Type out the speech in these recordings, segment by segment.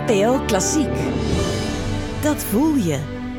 NPO Klassiek. Dat voel je.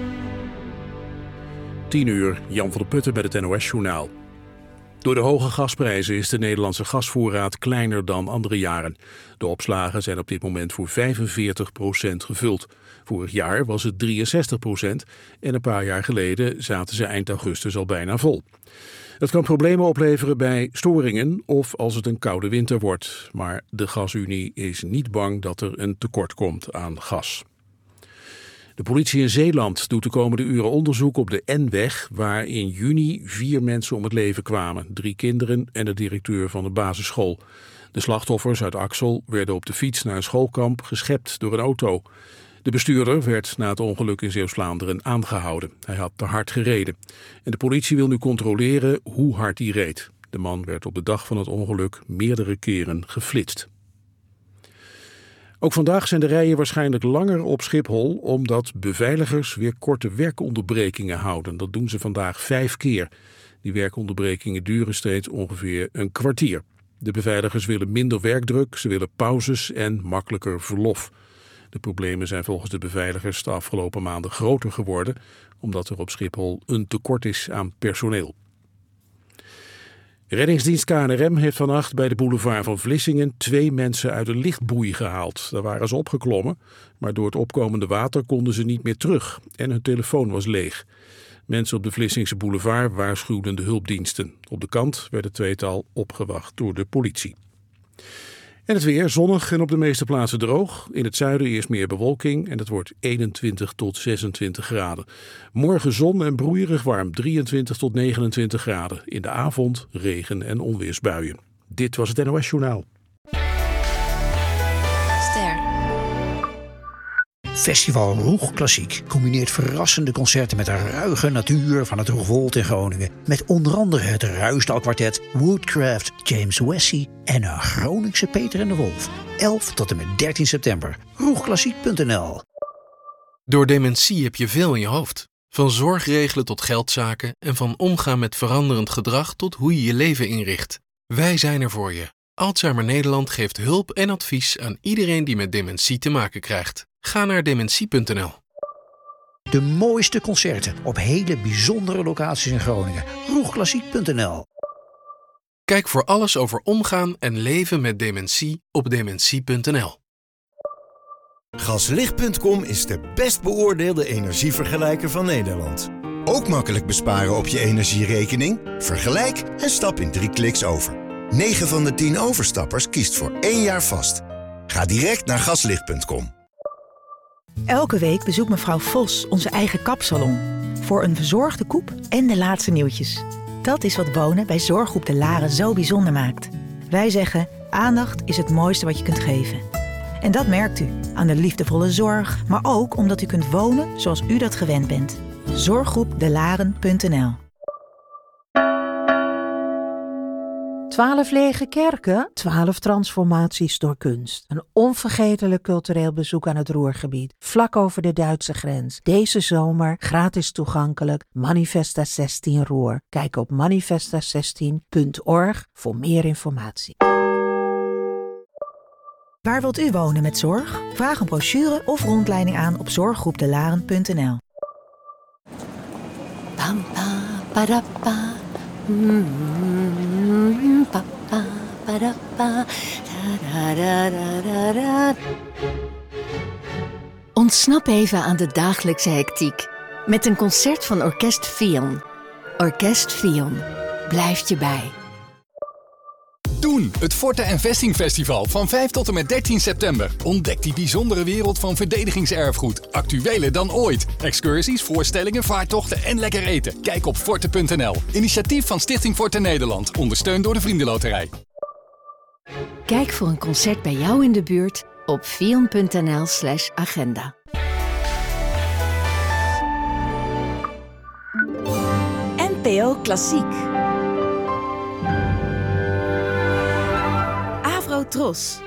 10:00, Jan van der Putten met het NOS-journaal. Door de hoge gasprijzen is de Nederlandse gasvoorraad kleiner dan andere jaren. De opslagen zijn op dit moment voor 45% gevuld. Vorig jaar was het 63% en een paar jaar geleden zaten ze eind augustus al bijna vol. Het kan problemen opleveren bij storingen of als het een koude winter wordt. Maar de Gasunie is niet bang dat er een tekort komt aan gas. De politie in Zeeland doet de komende uren onderzoek op de N-weg, waar in juni 4 mensen om het leven kwamen. 3 kinderen en de directeur van de basisschool. De slachtoffers uit Axel werden op de fiets naar een schoolkamp geschept door een auto. De bestuurder werd na het ongeluk in Zeeuws-Vlaanderen aangehouden. Hij had te hard gereden. En de politie wil nu controleren hoe hard hij reed. De man werd op de dag van het ongeluk meerdere keren geflitst. Ook vandaag zijn de rijen waarschijnlijk langer op Schiphol, omdat beveiligers weer korte werkonderbrekingen houden. Dat doen ze vandaag 5 keer. Die werkonderbrekingen duren steeds ongeveer een kwartier. De beveiligers willen minder werkdruk, ze willen pauzes en makkelijker verlof. De problemen zijn volgens de beveiligers de afgelopen maanden groter geworden, omdat er op Schiphol een tekort is aan personeel. Reddingsdienst KNRM heeft vannacht bij de boulevard van Vlissingen 2 mensen uit een lichtboei gehaald. Daar waren ze opgeklommen, maar door het opkomende water konden ze niet meer terug en hun telefoon was leeg. Mensen op de Vlissingse boulevard waarschuwden de hulpdiensten. Op de kant werd het tweetal opgewacht door de politie. En het weer zonnig en op de meeste plaatsen droog. In het zuiden eerst meer bewolking en het wordt 21 tot 26 graden. Morgen zon en broeierig warm, 23 tot 29 graden. In de avond regen- en onweersbuien. Dit was het NOS Journaal. Ster. Festival Roeg Klassiek combineert verrassende concerten met de ruige natuur van het Roegwold in Groningen. Met onder andere het Ruisdaal-kwartet, Woodcraft, James Wessie en een Groningse Peter en de Wolf. 11 tot en met 13 september. Roegklassiek.nl. Door dementie heb je veel in je hoofd. Van zorgregelen tot geldzaken en van omgaan met veranderend gedrag tot hoe je je leven inricht. Wij zijn er voor je. Alzheimer Nederland geeft hulp en advies aan iedereen die met dementie te maken krijgt. Ga naar dementie.nl. De mooiste concerten op hele bijzondere locaties in Groningen. Roegklassiek.nl. Kijk voor alles over omgaan en leven met dementie op dementie.nl. Gaslicht.com is de best beoordeelde energievergelijker van Nederland. Ook makkelijk besparen op je energierekening? Vergelijk en stap in 3 kliks over. 9 van de 10 overstappers kiest voor 1 jaar vast. Ga direct naar gaslicht.com. Elke week bezoekt mevrouw Vos onze eigen kapsalon. Voor een verzorgde koep en de laatste nieuwtjes. Dat is wat wonen bij Zorggroep De Laren zo bijzonder maakt. Wij zeggen, aandacht is het mooiste wat je kunt geven. En dat merkt u aan de liefdevolle zorg, maar ook omdat u kunt wonen zoals u dat gewend bent. Zorggroepdelaren.nl. 12 lege kerken, 12 transformaties door kunst. Een onvergetelijk cultureel bezoek aan het Ruhrgebied, vlak over de Duitse grens. Deze zomer gratis toegankelijk, Manifesta 16 Ruhr. Kijk op manifesta16.org voor meer informatie. Waar wilt u wonen met zorg? Vraag een brochure of rondleiding aan op zorggroepdelaren.nl. Pam, pam, padappa. Papa, padappa. Ontsnap even aan de dagelijkse hectiek met een concert van Orkest Fion. Orkest Fion blijft je bij. Doen, het Forte en Vesting Festival van 5 tot en met 13 september. Ontdek die bijzondere wereld van verdedigingserfgoed. Actueler dan ooit. Excursies, voorstellingen, vaartochten en lekker eten. Kijk op forte.nl. Initiatief van Stichting Forte Nederland. Ondersteund door de Vriendenloterij. Kijk voor een concert bij jou in de buurt op fion.nl/agenda. NPO Klassiek. Tros.